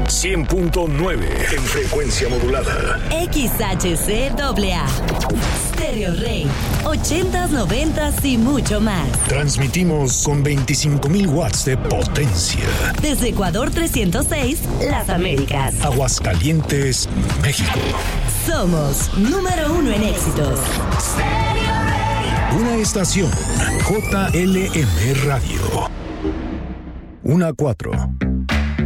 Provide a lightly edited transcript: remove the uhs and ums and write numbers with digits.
100.9 en frecuencia modulada. XHCAA. Stereo Rey. 80s, 90s y mucho más. Transmitimos con 25,000 watts de potencia. Desde Ecuador 306, Las Américas. Aguascalientes, México. Somos número 1 en éxitos. Una estación JLM Radio. 1 a 4.